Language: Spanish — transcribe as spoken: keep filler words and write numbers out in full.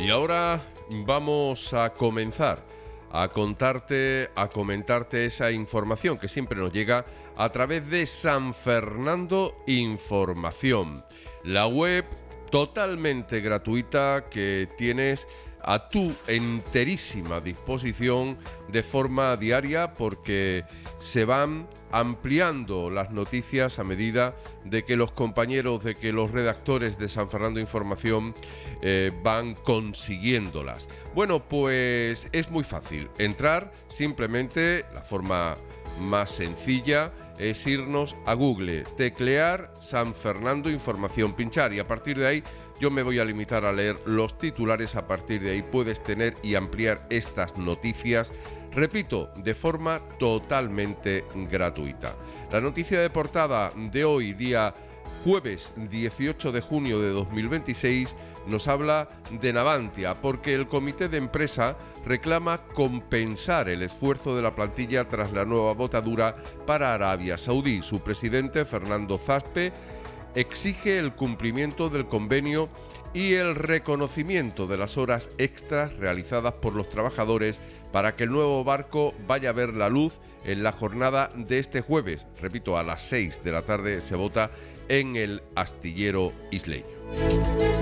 Y ahora vamos a comenzar a contarte, a comentarte esa información que siempre nos llega a través de San Fernando Información, la web totalmente gratuita que tienes a tu enterísima disposición de forma diaria, porque se van ampliando las noticias a medida de que los compañeros, de que los redactores de San Fernando Información eh, van consiguiéndolas. Bueno, pues es muy fácil entrar, simplemente la forma más sencilla es irnos a Google, teclear San Fernando Información, pinchar, y a partir de ahí yo me voy a limitar a leer los titulares. A partir de ahí puedes tener y ampliar estas noticias, repito, de forma totalmente gratuita. La noticia de portada de hoy, día jueves dieciocho de junio de dos mil veintiséis, nos habla de Navantia, porque el comité de empresa reclama compensar el esfuerzo de la plantilla tras la nueva botadura para Arabia Saudí. Su presidente, Fernando Zaspe, exige el cumplimiento del convenio y el reconocimiento de las horas extras realizadas por los trabajadores para que el nuevo barco vaya a ver la luz en la jornada de este jueves. Repito, a las seis de la tarde se vota en el astillero isleño.